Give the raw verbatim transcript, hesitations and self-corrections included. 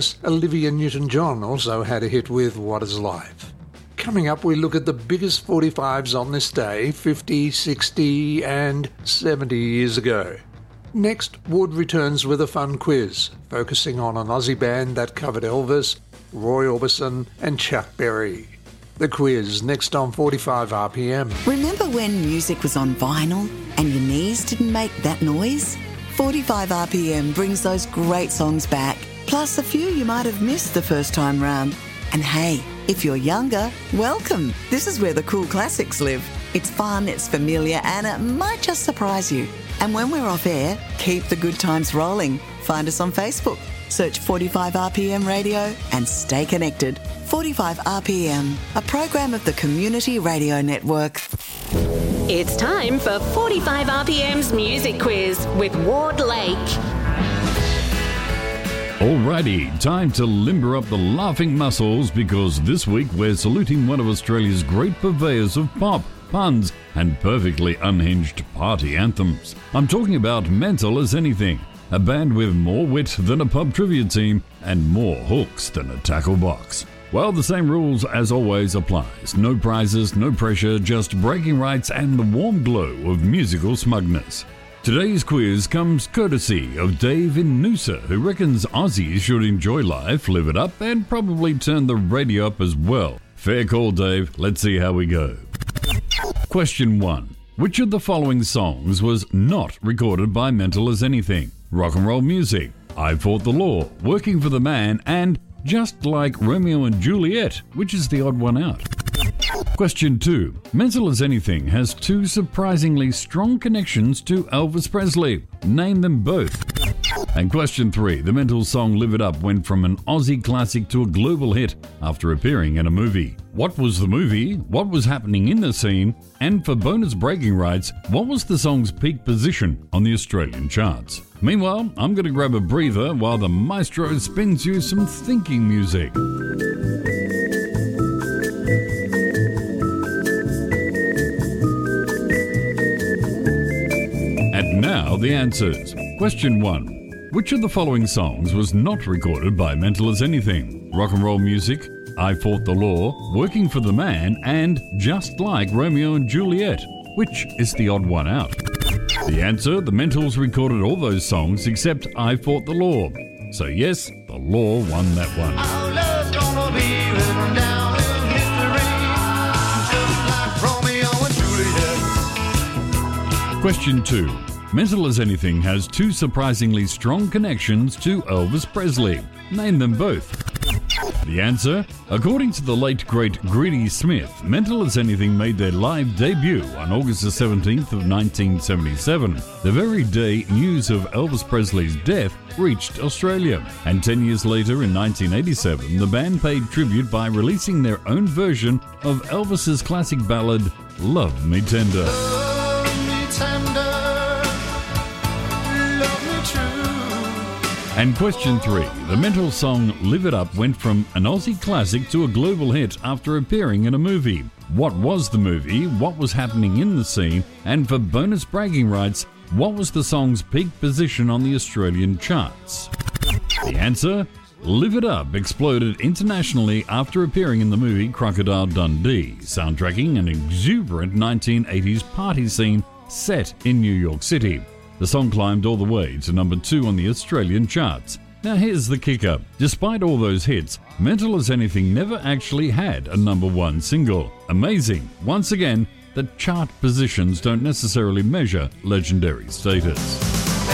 Olivia Newton-John also had a hit with What Is Life. Coming up, we look at the biggest forty-fives on this day, fifty, sixty and seventy years ago. Next, Wood returns with a fun quiz, focusing on an Aussie band that covered Elvis, Roy Orbison and Chuck Berry. The quiz next on forty-five R P M. Remember when music was on vinyl and your knees didn't make that noise? forty-five R P M brings those great songs back, plus a few you might have missed the first time round. And hey, if you're younger, welcome. This is where the cool classics live. It's fun, it's familiar, and it might just surprise you. And when we're off air, keep the good times rolling. Find us on Facebook. Search forty-five R P M Radio and stay connected. forty-five R P M, a program of the Community Radio Network. It's time for forty-five R P M's Music Quiz with Ward Lake. Alrighty, time to limber up the laughing muscles because this week we're saluting one of Australia's great purveyors of pop, puns and perfectly unhinged party anthems. I'm talking about Mental As Anything, a band with more wit than a pub trivia team and more hooks than a tackle box. Well, the same rules as always applies. No prizes, no pressure, just bragging rights and the warm glow of musical smugness. Today's quiz comes courtesy of Dave in Noosa, who reckons Aussies should enjoy life, live it up, and probably turn the radio up as well. Fair call, Dave. Let's see how we go. Question one. Which of the following songs was not recorded by Mental As Anything? Rock and Roll Music, I Fought the Law, Working for the Man, and Just Like Romeo and Juliet, which is the odd one out. Question two. Mental As Anything has two surprisingly strong connections to Elvis Presley. Name them both. And question three. The Mental song Live It Up went from an Aussie classic to a global hit after appearing in a movie. What was the movie? What was happening in the scene? And for bonus bragging rights, what was the song's peak position on the Australian charts? Meanwhile, I'm going to grab a breather while the maestro spins you some thinking music. Now the answers. Question one. Which of the following songs was not recorded by Mental As Anything? Rock and Roll Music, I Fought the Law, Working for the Man, and Just Like Romeo and Juliet. Which is the odd one out? The answer, the Mentals recorded all those songs except I Fought the Law. So yes, the Law won that one. Our love's gonna be written down in history, just like Romeo and Juliet. Question two. Mental As Anything has two surprisingly strong connections to Elvis Presley. Name them both. The answer? According to the late great Greedy Smith, Mental As Anything made their live debut on August the seventeenth of nineteen seventy-seven, the very day news of Elvis Presley's death reached Australia. And ten years later, in nineteen eighty-seven, the band paid tribute by releasing their own version of Elvis's classic ballad, Love Me Tender. Love me tender. And question three. The Mental song Live It Up went from an Aussie classic to a global hit after appearing in a movie. What was the movie? What was happening in the scene? And for bonus bragging rights, what was the song's peak position on the Australian charts? The answer? Live It Up exploded internationally after appearing in the movie Crocodile Dundee, soundtracking an exuberant nineteen eighties party scene set in New York City. The song climbed all the way to number two on the Australian charts. Now here's the kicker. Despite all those hits, Mental As Anything never actually had a number one single. Amazing. Once again, that chart positions don't necessarily measure legendary status.